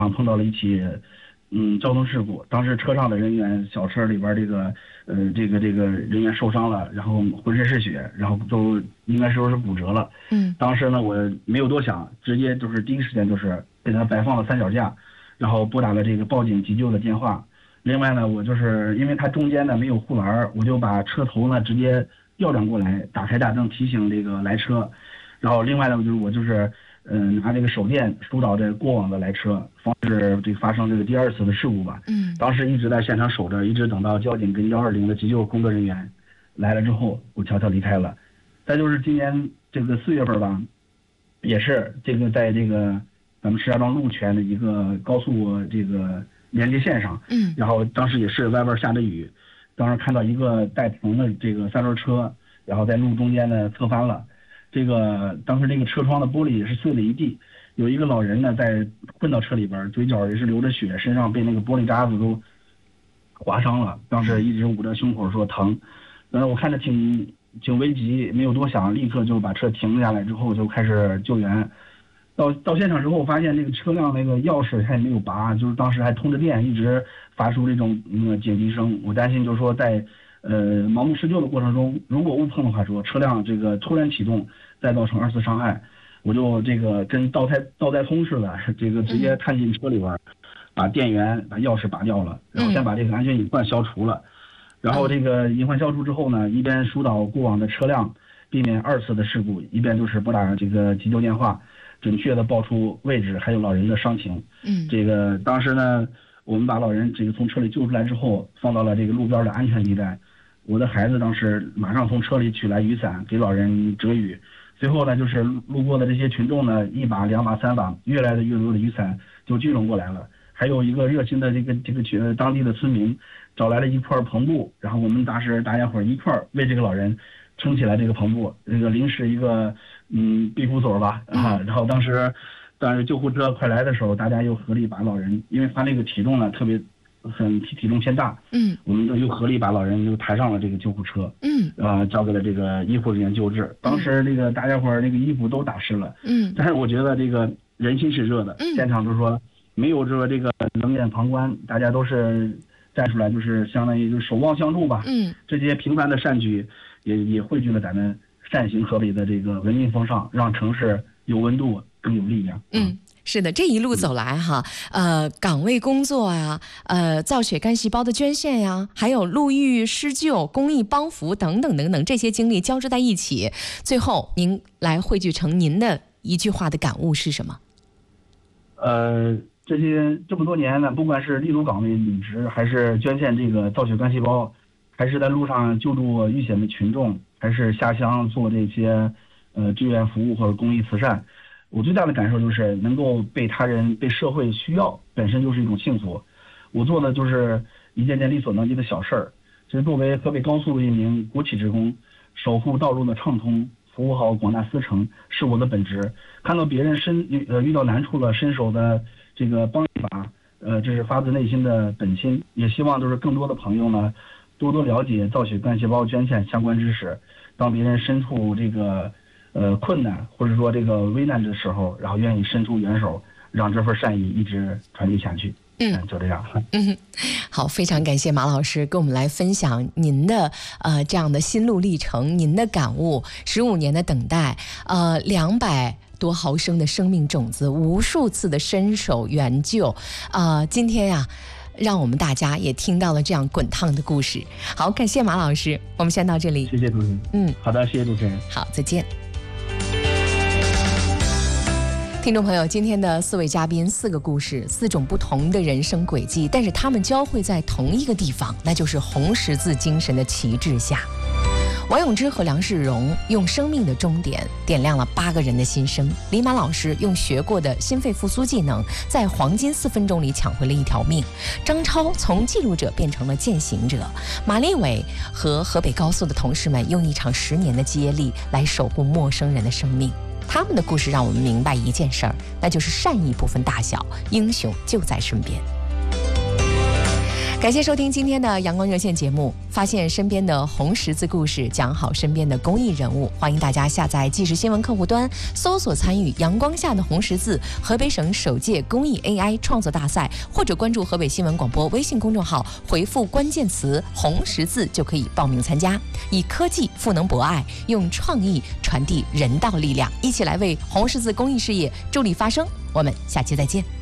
碰到了一起交通事故，当时车上的人员，小车里边这个人员受伤了，然后浑身是血，然后都应该说是骨折了。当时呢我没有多想，直接就是第一时间就是给他摆放了三脚架，然后拨打了这个报警急救的电话。另外呢，我就是因为它中间呢没有护栏，我就把车头呢直接调转过来，打开大灯提醒这个来车。然后另外呢，我就是拿这个手电疏导这过往的来车，防止这个发生这个第二次的事故吧。当时一直在现场守着，一直等到交警跟120的急救工作人员来了之后，我悄悄离开了。再就是今年这个4月份吧，也是这个在这个咱们石家庄路权的一个高速这个连接线上，然后当时也是外边下着雨，当时看到一个带棚的这个3轮车，然后在路中间呢侧翻了。这个当时这个车窗的玻璃也是碎了一地，有一个老人呢在困到车里边，嘴角也是流着血，身上被那个玻璃渣子都划伤了，当时一直捂着胸口说疼。但是我看着挺危急，没有多想，立刻就把车停下来之后就开始救援。到现场之后，发现这个车辆那个钥匙它也没有拔，就是当时还通着电，一直发出这种警笛声。我担心就是说在盲目施救的过程中，如果误碰的话，说车辆这个突然启动再造成2次伤害，我就这个跟倒带通似的，这个直接探进车里边，把电源把钥匙拔掉了，然后先把这个安全隐患消除了。然后这个隐患消除之后呢，一边疏导过往的车辆，避免2次的事故，一边就是拨打这个急救电话，准确的报出位置还有老人的伤情。这个当时呢，我们把老人这个从车里救出来之后，放到了这个路边的安全地带。我的孩子当时马上从车里取来雨伞给老人遮雨。随后呢，就是路过的这些群众呢，1把、2把、3把，越来越多的雨伞就聚拢过来了。还有一个热心的这个当地的村民找来了一块篷布，然后我们大家伙一块为这个老人撑起来这个篷布，这个临时一个庇护所吧然后当时救护车快来的时候，大家又合力把老人，因为他那个体重呢体重偏大，我们又合力把老人又抬上了这个救护车，交给了这个医护人员救治。当时这个大家伙那个衣服都打湿了，但是我觉得这个人心是热的，现场就是说没有这个冷眼旁观，大家都是站出来，就是相当于就是守望相助吧。这些平凡的善举也汇聚了咱们善行河北的这个文明风尚，让城市有温度更有力量。 是的，这一路走来哈，岗位工作呀，造血干细胞的捐献呀，还有路遇施救、公益帮扶等等等等，这些经历交织在一起，最后您来汇聚成您的一句话的感悟是什么？ 这么多年呢，不管是立足岗位履职，还是捐献这个造血干细胞，还是在路上救助遇险的群众，还是下乡做这些志愿服务或者公益慈善，我最大的感受就是能够被他人、被社会需要，本身就是一种幸福。我做的就是一件件力所能及的小事儿。其实作为河北高速的一名国企职工，守护道路的畅通，服务好广大司乘是我的本职。看到别人遇到难处了，伸手的这个帮一把，这是发自内心的本心。也希望就是更多的朋友呢，多多了解造血干细胞捐献相关知识。当别人身处这个困难或者说这个危难的时候，然后愿意伸出援手，让这份善意一直传递下去。就这样。 好，非常感谢马老师跟我们来分享您的这样的心路历程，您的感悟，15年的等待，200多毫升的生命种子，无数次的伸手援救，今天呀，让我们大家也听到了这样滚烫的故事。好，感谢马老师，我们先到这里。 谢谢主持人。好的，谢谢主持人。 好，再见。听众朋友，今天的4位嘉宾，4个故事，4种不同的人生轨迹，但是他们交汇在同一个地方，那就是红十字精神的旗帜下。王永之和梁世荣用生命的终点点亮了8个人的心声。李马老师用学过的心肺复苏技能，在黄金4分钟里抢回了1条命。张超从记录者变成了践行者。马立伟和河北高速的同事们用一场10年的接力来守护陌生人的生命。他们的故事让我们明白一件事儿，那就是善意不分大小，英雄就在身边。 感谢收听今天的阳光热线节目，发现身边的红十字故事，讲好身边的公益人物。欢迎大家下载即时新闻客户端，搜索参与阳光下的红十字河北省首届公益 AI 创作大赛，或者关注河北新闻广播微信公众号，回复关键词红十字就可以报名参加。以科技赋能博爱，用创意传递人道力量，一起来为红十字公益事业助力发声。我们下期再见。